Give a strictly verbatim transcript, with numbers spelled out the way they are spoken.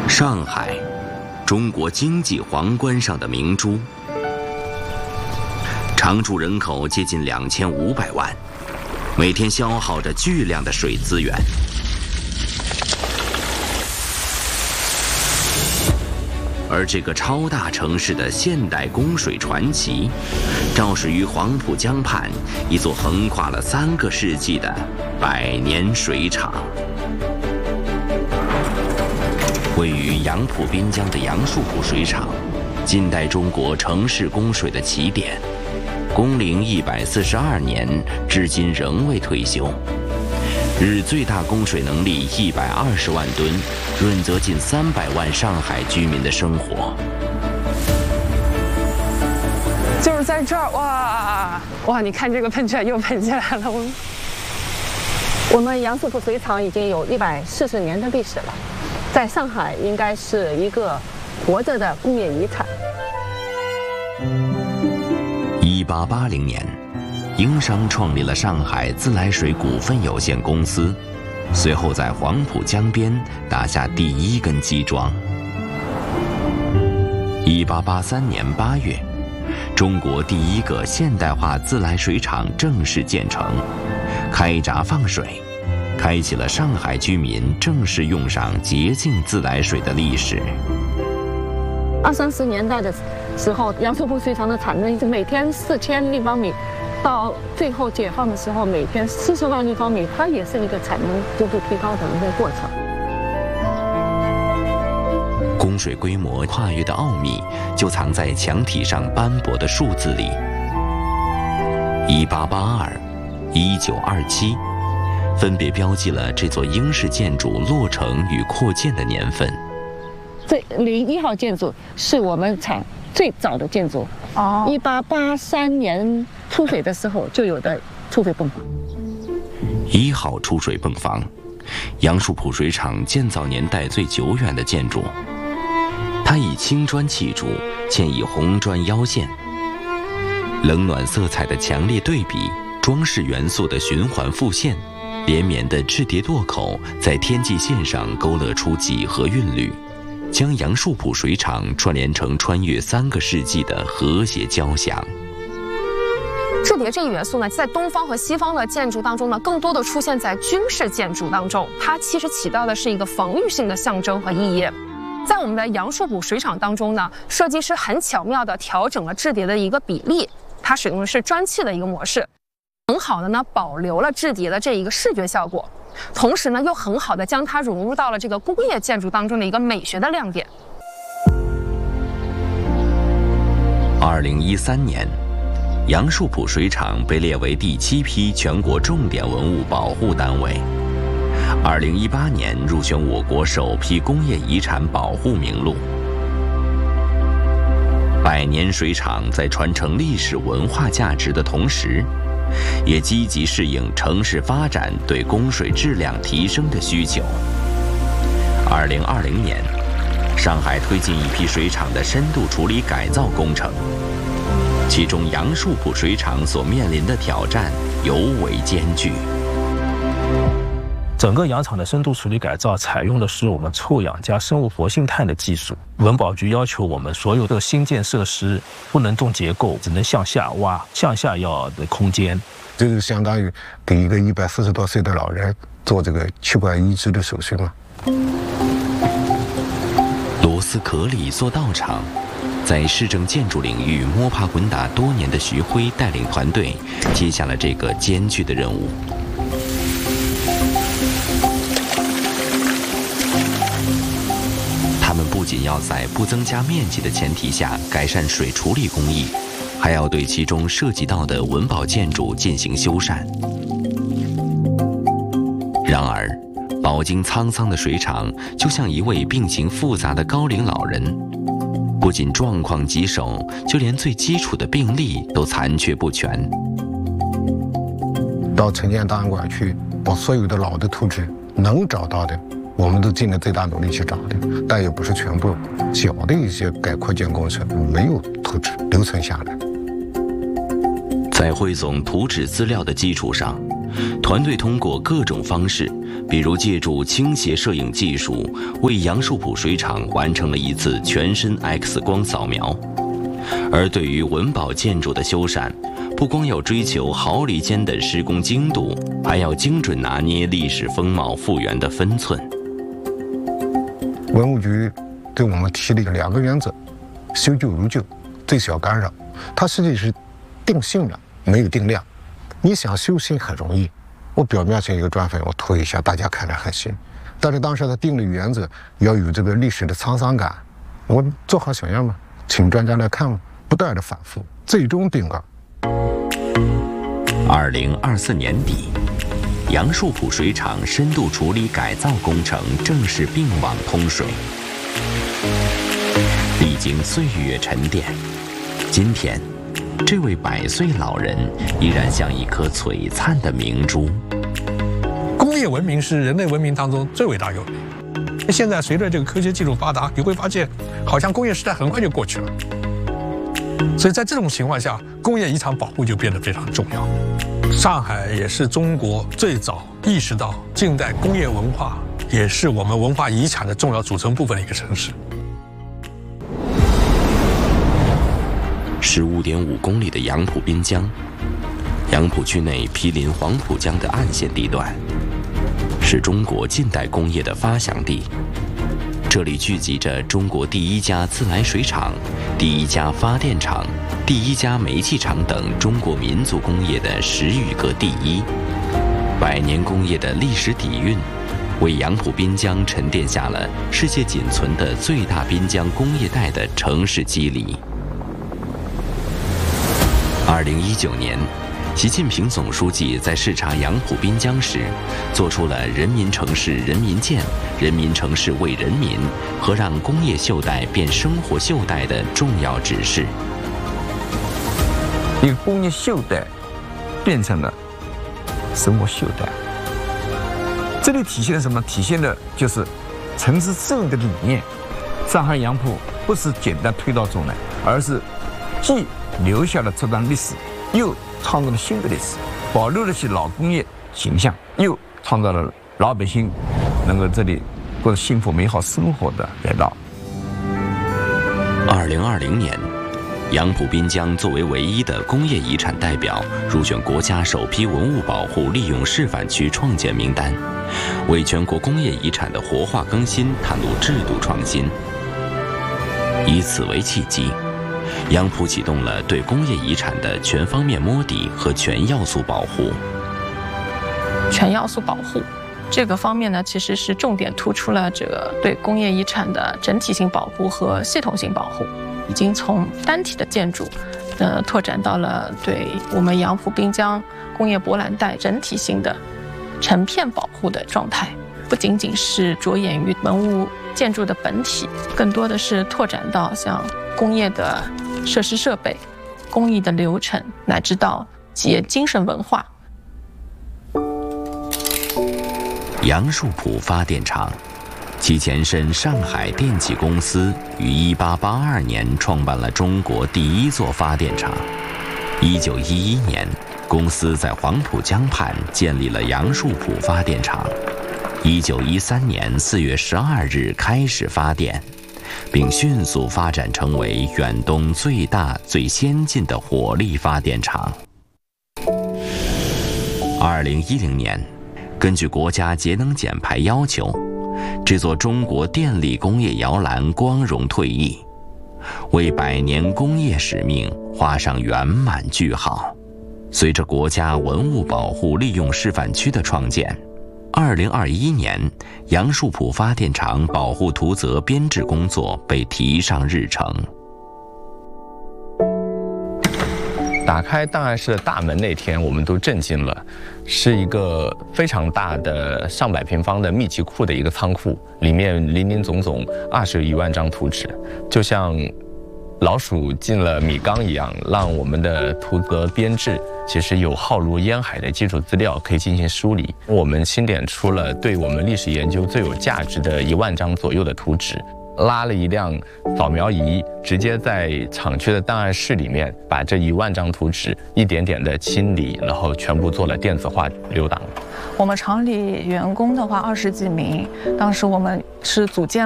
上海，中国经济皇冠上的明珠，常住人口接近两千五百万，每天消耗着巨量的水资源。而这个超大城市的现代供水传奇，肇始于黄浦江畔一座横跨了三个世纪的百年水厂。位于杨浦滨江的杨树浦水厂，近代中国城市供水的起点，工龄一百四十二年，至今仍未退休。日最大供水能力一百二十万吨，润泽近三百万上海居民的生活。 就是在这儿，哇哇！你看这个喷泉又喷起来了。我们我们杨树浦水厂已经有一百四十年的历史了，在上海应该是一个活着的工业遗产。 一八八零年。英商创立了上海自来水股份有限公司，随后在黄浦江边打下第一根基桩。一八八三年八月，中国第一个现代化自来水厂正式建成，开闸放水，开启了上海居民正式用上洁净自来水的历史。 二三十年代的时候，杨树浦水厂的产能是每天四千立方米。到最后解放的时候，每天四十万立方米，它也是一个产能逐步提高的一个过程。 供水规模跨越的奥秘，就藏在墙体上斑驳的数字里。一八八二、一九二七，分别标记了这座英式建筑落成与扩建的年份。 这零一号建筑是我们厂最早的建筑。哦，一八八三年出水的时候就有的出水泵房。 一号出水泵房，杨树浦水厂建造年代最久远的建筑。它以青砖砌筑，嵌以红砖腰线，冷暖色彩的强烈对比，装饰元素的循环复现，连绵的质叠垛口在天际线上勾勒出几何韵律。将杨树浦水厂串联成穿越三个世纪的和谐交响。 质叠这一元素呢，在东方和西方的建筑当中呢，更多的出现在军事建筑当中，它其实起到的是一个防御性的象征和意义。在我们的杨树浦水厂当中呢，设计师很巧妙地调整了质叠的一个比例，它使用的是砖砌的一个模式，很好的呢保留了质叠的这一个视觉效果。同时呢，又很好的将它融入到了这个工业建筑当中的一个美学的亮点。 二零一三年，杨树浦水厂被列为第七批全国重点文物保护单位。二零一八年入选我国首批工业遗产保护名录。百年水厂在传承历史文化价值的同时，也积极适应城市发展对供水质量提升的需求。二零二零年，上海推进一批水厂的深度处理改造工程，其中杨树浦水厂所面临的挑战尤为艰巨。 整个洋厂的深度处理改造采用的是我们臭氧加生物活性炭的技术。文保局要求我们所有的新建设施不能动结构，只能向下挖，向下要的空间。 这就相当于给一个一百四十多岁的老人做这个器官移植的手术嘛。 螺丝壳里做道场，在市政建筑领域摸爬滚打多年的徐辉带领团队接下了这个艰巨的任务。他们不仅要在不增加面积的前提下改善水处理工艺，还要对其中涉及到的文保建筑进行修缮。然而，饱经沧桑的水厂就像一位病情复杂的高龄老人，不仅状况棘手，就连最基础的病历都残缺不全。 到城建档案馆去，把所有的老的图纸能找到的，我们都尽了最大努力去找的，但也不是全部。小的一些改扩建工程没有图纸留存下来。 在汇总图纸资料的基础上， 团队通过各种方式，比如借助倾斜摄影技术，为杨树浦水厂完成了一次全身 X 光扫描。而对于文保建筑的修缮，不光要追求毫厘间的施工精度，还要精准拿捏历史风貌复原的分寸。 文物局对我们提了两个原则：修旧如旧，最小干扰。它实际是定性了，没有定量。你想修新很容易，我表面上一个砖粉，我涂一下，大家看着很新。但是当时他定了原则，要有这个历史的沧桑感。我做好想象嘛，请专家来看嘛，不断的反复，最终定稿。 二零二四年底，杨树浦水厂深度处理改造工程正式并网通水。历经岁月沉淀，今天，这位百岁老人依然像一颗璀璨的明珠。 工业文明是人类文明当中最伟大有力。现在随着这个科学技术发达，你会发现，好像工业时代很快就过去了。所以在这种情况下，工业遗产保护就变得非常重要。上海也是中国最早意识到近代工业文化也是我们文化遗产的重要组成部分的一个城市。 十五点五公里的杨浦滨江，杨浦区内毗邻黄浦江的岸线地段，是中国近代工业的发祥地。这里聚集着中国第一家自来水厂、第一家发电厂、第一家煤气厂等中国民族工业的十余个第一，百年工业的历史底蕴，为杨浦滨江沉淀下了世界仅存的最大滨江工业带的城市肌理。二零一九年，习近平总书记在视察杨浦滨江时，做出了人民城市人民建、人民城市为人民和让工业袖带变生活袖带的重要指示。 一个工业袖带变成了生活袖带，这里体现了什么？体现的就是城市镇的理念。上海杨浦不是简单推倒重来，而是既留下了这段历史，又创造了新的历史，保留了些老工业形象，又创造了老百姓能够这里过幸福美好生活的街道。 二零二零年，杨浦滨江作为唯一的工业遗产代表，入选国家首批文物保护利用示范区创建名单，为全国工业遗产的活化更新探路制度创新。以此为契机，杨浦启动了对工业遗产的全方面摸底和全要素保护。 全要素保护这个方面呢，其实是重点突出了这个对工业遗产的整体性保护和系统性保护，已经从单体的建筑，呃，拓展到了对我们杨浦滨江工业博览带整体性的成片保护的状态。不仅仅是着眼于文物建筑的本体，更多的是拓展到像工业的设施设备、工艺的流程，乃至到企业精神文化。 杨树浦发电厂，其前身上海电气公司于一八八二年创办了中国第一座发电厂。一九一一年，公司在黄浦江畔建立了杨树浦发电厂。一九一三年四月十二日开始发电，并迅速发展成为远东最大、最先进的火力发电厂。二零一零年，根据国家节能减排要求，这座中国电力工业摇篮光荣退役，为百年工业使命画上圆满句号。随着国家文物保护利用示范区的创建，二零二一年，杨树浦发电厂保护图则编制工作被提上日程。 打开档案室的大门那天，我们都震惊了，是一个非常大的上百平方的密集库的一个仓库，里面林林总总二十余万张图纸，就像老鼠进了米缸一样，让我们的图则编制其实有浩如烟海的基础资料可以进行梳理。我们清点出了对我们历史研究最有价值的一万张左右的图纸。 拉了一辆扫描仪，直接在厂区的档案室里面把这一万张图纸一点点的清理，然后全部做了电子化留档。 我们厂里员工的话二十几名，当时我们是组建